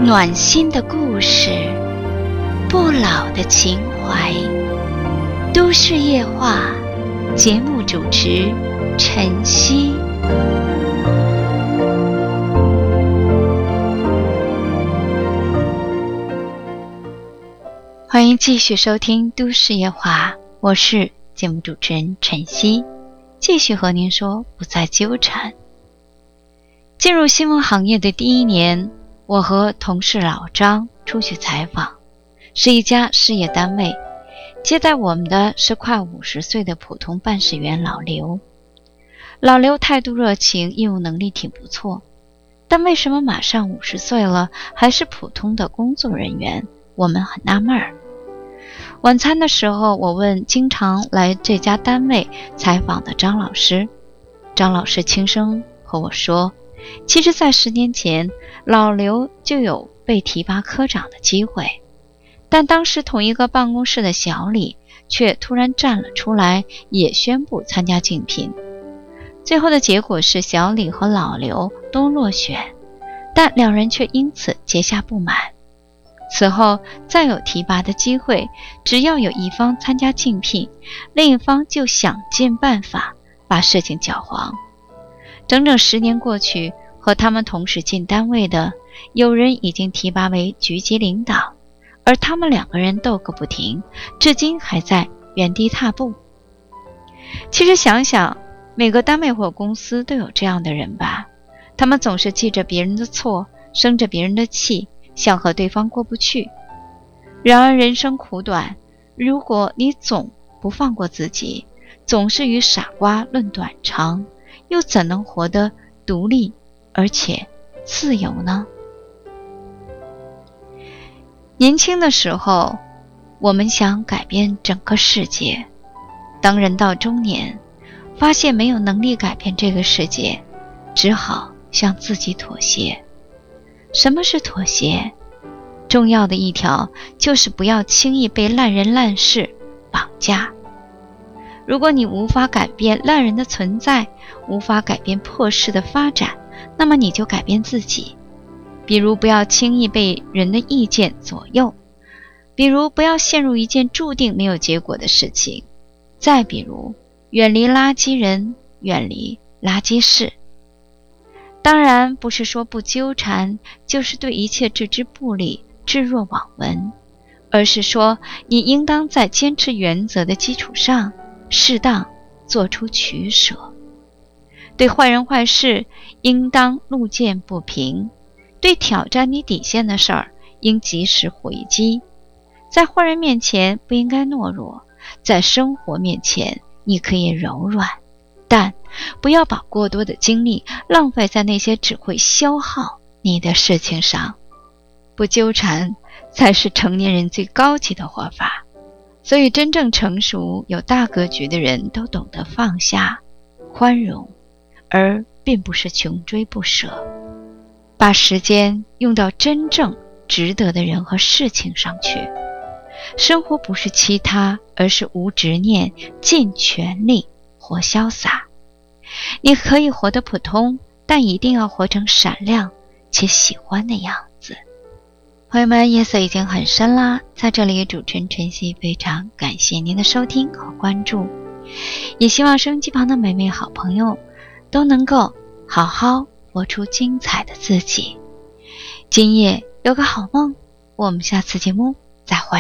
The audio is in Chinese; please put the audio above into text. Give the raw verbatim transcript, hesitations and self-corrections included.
暖心的故事，不老的情怀。都市夜话，节目主持晨曦。欢迎继续收听都市夜话，我是节目主持人晨曦，继续和您说不再纠缠。进入新闻行业的第一年，我和同事老张出去采访，是一家事业单位，接待我们的是快五十岁的普通办事员老刘。老刘态度热情，业务能力挺不错，但为什么马上五十岁了还是普通的工作人员，我们很纳闷儿。晚餐的时候，我问经常来这家单位采访的张老师，张老师轻声和我说，其实在十年前老刘就有被提拔科长的机会，但当时同一个办公室的小李却突然站了出来，也宣布参加竞聘。最后的结果是小李和老刘都落选，但两人却因此结下不满。此后再有提拔的机会，只要有一方参加竞聘，另一方就想尽办法把事情搅黄。整整十年过去，和他们同时进单位的，有人已经提拔为局级领导，而他们两个人斗个不停，至今还在原地踏步。其实想想，每个单位或公司都有这样的人吧，他们总是记着别人的错，生着别人的气，想和对方过不去。然而人生苦短，如果你总不放过自己，总是与傻瓜论短长，又怎能活得独立而且自由呢？年轻的时候，我们想改变整个世界，当人到中年，发现没有能力改变这个世界，只好向自己妥协。什么是妥协？重要的一条就是不要轻易被烂人烂事绑架。如果你无法改变烂人的存在，无法改变破事的发展，那么你就改变自己。比如不要轻易被人的意见左右，比如不要陷入一件注定没有结果的事情，再比如远离垃圾人，远离垃圾事。当然不是说不纠缠，就是对一切置之不理，置若罔闻，而是说你应当在坚持原则的基础上，适当做出取舍。对坏人坏事应当路见不平，对挑战你底线的事儿应及时回击。在坏人面前不应该懦弱，在生活面前你可以柔软，但不要把过多的精力浪费在那些只会消耗你的事情上。不纠缠才是成年人最高级的活法。所以真正成熟有大格局的人都懂得放下宽容，而并不是穷追不舍，把时间用到真正值得的人和事情上去。生活不是其他，而是无执念，尽全力活潇洒。你可以活得普通，但一定要活成闪亮且喜欢的样子。朋友们，夜色已经很深啦，在这里主持人晨曦非常感谢您的收听和关注，也希望收音机旁的每位好朋友都能够好好活出精彩的自己。今夜有个好梦，我们下次节目